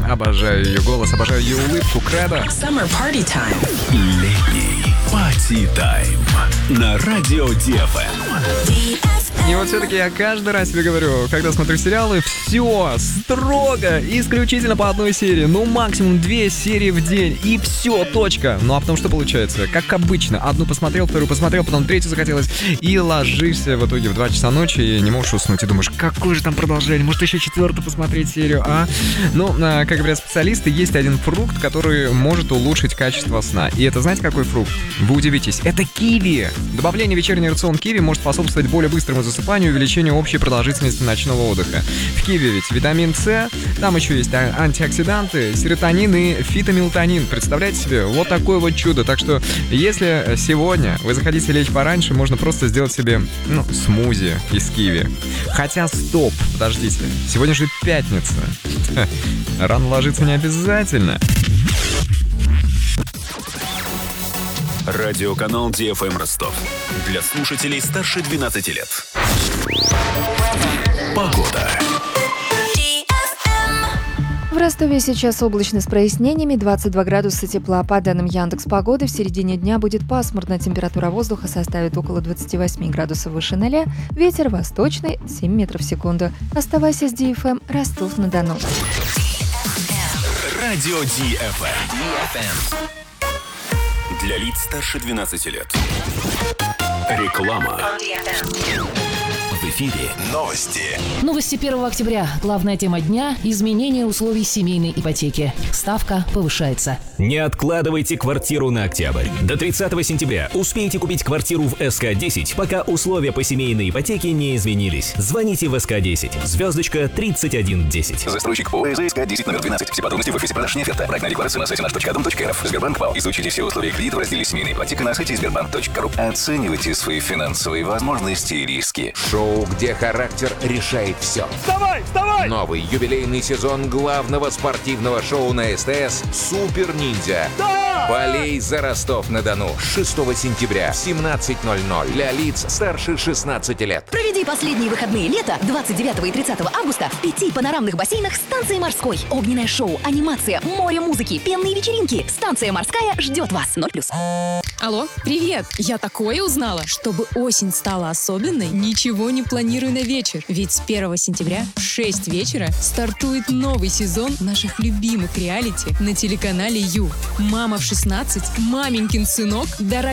Обожаю ее голос, обожаю ее улыбку. Кредо. Summer party time. Летний пати-тайм на радио DFM. И вот все-таки я каждый раз себе говорю, когда смотрю сериалы, все строго, исключительно по одной серии. Ну, максимум 2 серии в день. И все, точка. Ну, а потом что получается? Как обычно, одну посмотрел, вторую посмотрел, потом третью захотелось. И ложишься в итоге в 2 часа ночи и не можешь уснуть. И думаешь, какое же там продолжение? Может, еще 4-ю посмотреть серию, а? Ну, как говорят специалисты, есть один фрукт, который может улучшить качество сна. И это, знаете, какой фрукт? Вы удивитесь. Это киви. Добавление в вечерний рацион киви может способствовать более быстрому засыпанию и увеличению общей продолжительности ночного отдыха. В киви ведь витамин С, там еще есть антиоксиданты, серотонин и фитомелатонин. Представляете себе? Вот такое вот чудо. Так что, если сегодня вы захотите лечь пораньше, можно просто сделать себе, смузи из киви. Хотя, стоп, подождите. Сегодня же пятница. Рано ложиться не обязательно. Радиоканал DFM Ростов. Для слушателей старше 12 лет. Погода. В Ростове сейчас облачно с прояснениями, 22 градуса тепла. По данным Яндекс.Погоды, в середине дня будет пасмурно, температура воздуха составит около 28 градусов выше 0, ветер восточный 7 метров в секунду. Оставайся с DFM, Ростов-на-Дону. Радио DFM. Для лиц старше 12 лет. Реклама. В эфире новости. Новости 1 октября. Главная тема дня – изменение условий семейной ипотеки. Ставка повышается. Не откладывайте квартиру на октябрь. До 30 сентября успейте купить квартиру в СК-10, пока условия по семейной ипотеке не изменились. Звоните в СК-10, звездочка 3110. Застройщик ПО СК-10 номер 12. Все подробности в офисе продажной оферты. Проектная декларация на сайте наш.дом.рф. Сбербанк ПАО. Изучите все условия кредита в разделе «Семейная ипотека» на сайте sberbank.ru. Оценивайте свои финансовые возможности и риски. Шоу, где характер решает все. Вставай, вставай! Новый юбилейный сезон главного спортивного шоу на СТС «Супер Ниндзя». Да! Болей за Ростов-на-Дону. 6 сентября в 17:00 для лиц старше 16 лет. Проведи последние выходные лета 29 и 30 августа в 5 панорамных бассейнах станции «Морской». Огненное шоу, анимация, море музыки, пенные вечеринки. Станция «Морская» ждет вас. 0+. Алло, привет! Я такое узнала. Чтобы осень стала особенной, ничего не планирую на вечер. Ведь с 1 сентября в 6 вечера стартует новый сезон наших любимых реалити на телеканале Ю. «Мама в 16», «Маменькин сынок», «Дорогая